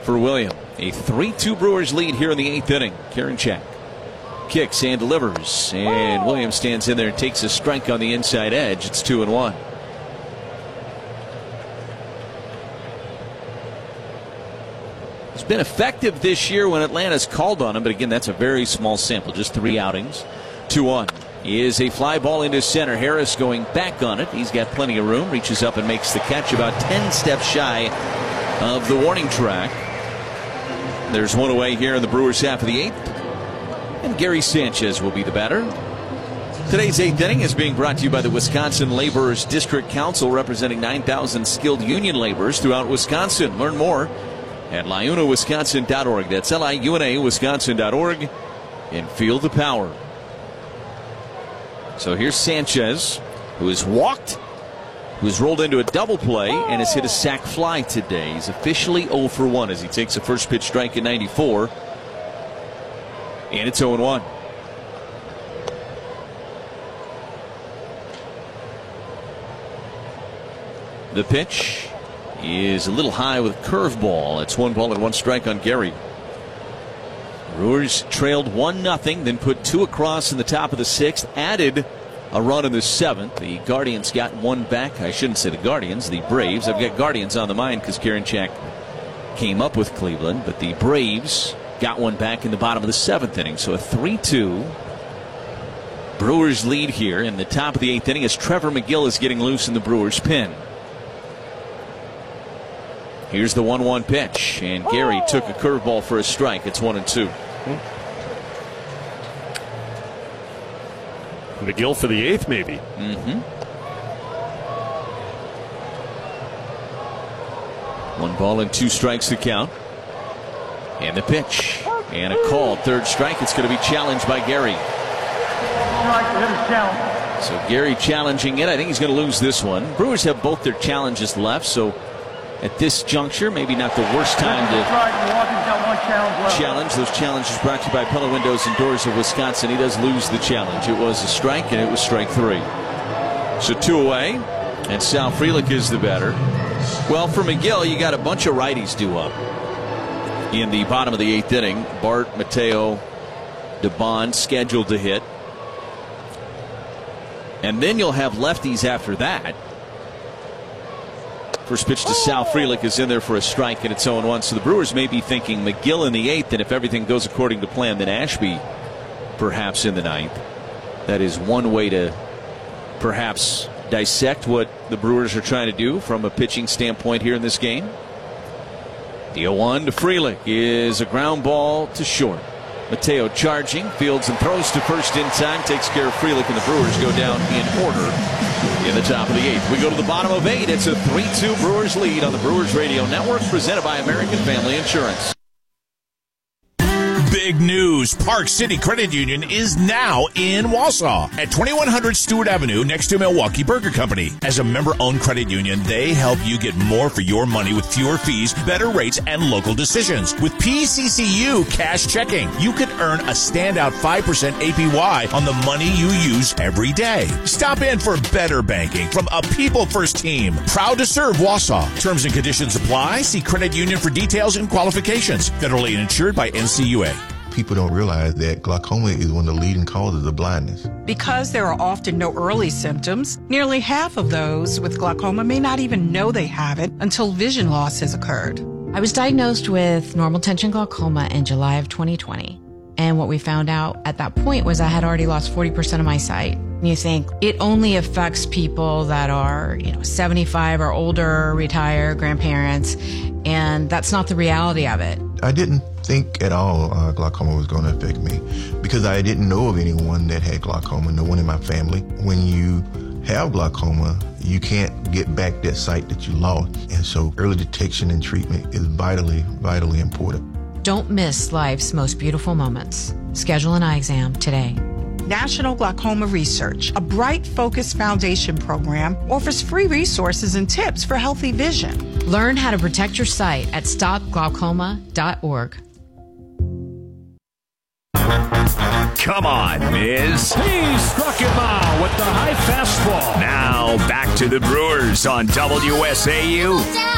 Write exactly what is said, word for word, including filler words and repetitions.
for William. A three two Brewers lead here in the eighth inning. Karinchak kicks and delivers, and Williams stands in there and takes a strike on the inside edge. It's two and one. He's been effective this year when Atlanta's called on him, but again, that's a very small sample, just three outings. two one is a fly ball into center. Harris going back on it. He's got plenty of room, reaches up and makes the catch about ten steps shy of the warning track. There's one away here in the Brewers' half of the eighth, and Gary Sanchez will be the batter. Today's eighth inning is being brought to you by the Wisconsin Laborers District Council, representing nine thousand skilled union laborers throughout Wisconsin. Learn more at liuna wisconsin dot org. That's L I U N A Wisconsin dot org, and feel the power. So here's Sanchez, who has walked, who has rolled into a double play, and has hit a sac fly today. He's officially oh for one as he takes a first pitch strike at ninety-four. And it's oh and one. The pitch is a little high with a curveball. It's one ball and one strike on Gary. Brewers trailed one nothing, then put two across in the top of the sixth, added a run in the seventh. The Guardians got one back. I shouldn't say the Guardians, the Braves. I've got Guardians on the mind because Karinchak came up with Cleveland, but the Braves got one back in the bottom of the seventh inning. So a three two Brewers lead here in the top of the eighth inning as Trevor McGill is getting loose in the Brewers pen. Here's the one one pitch, and Gary took a curveball for a strike. It's one and two. McGill for the eighth, maybe. Mm-hmm. One ball and two strikes to count. And the pitch. And a call. Third strike. It's going to be challenged by Gary. So Gary challenging it. I think he's going to lose this one. Brewers have both their challenges left, so at this juncture, maybe not the worst time to challenge. Those challenges brought to you by Pella Windows and Doors of Wisconsin. He does lose the challenge. It was a strike, and it was strike three. So two away, and Sal Frelick is the batter. Well, for McGill, you got a bunch of righties due up in the bottom of the eighth inning. Bart, Mateo, DeBond scheduled to hit. And then you'll have lefties after that. First pitch to Sal Frelick is in there for a strike, and it's oh and one. So the Brewers may be thinking McGill in the eighth, and if everything goes according to plan, then Ashby perhaps in the ninth. That is one way to perhaps dissect what the Brewers are trying to do from a pitching standpoint here in this game. The oh one to Frelick is a ground ball to short. Mateo charging, fields and throws to first in time, takes care of Frelick, and the Brewers go down in order in the top of the eighth. We go to the bottom of eight. It's a three two Brewers lead on the Brewers Radio Network, presented by American Family Insurance. Big news. Park City Credit Union is now in Wausau at twenty-one hundred Stewart Avenue next to Milwaukee Burger Company. As a member-owned credit union, they help you get more for your money with fewer fees, better rates, and local decisions. With P C C U Cash Checking, you could earn a standout five percent A P Y on the money you use every day. Stop in for better banking from a people-first team. Proud to serve Wausau. Terms and conditions apply. See credit union for details and qualifications. Federally insured by N C U A. People don't realize that glaucoma is one of the leading causes of blindness. Because there are often no early symptoms, nearly half of those with glaucoma may not even know they have it until vision loss has occurred. I was diagnosed with normal tension glaucoma in July of twenty twenty. And what we found out at that point was I had already lost forty percent of my sight. And you think it only affects people that are, you know, seventy-five or older, retired, grandparents, and that's not the reality of it. I didn't think at all uh, glaucoma was going to affect me because I didn't know of anyone that had glaucoma, no one in my family. When you have glaucoma, you can't get back that sight that you lost. And so early detection and treatment is vitally, vitally important. Don't miss life's most beautiful moments. Schedule an eye exam today. National Glaucoma Research, a Bright Focus Foundation program, offers free resources and tips for healthy vision. Learn how to protect your sight at stop glaucoma dot org. Come on, Miz. He struck him out with the high fastball. Now back to the Brewers on W S A U.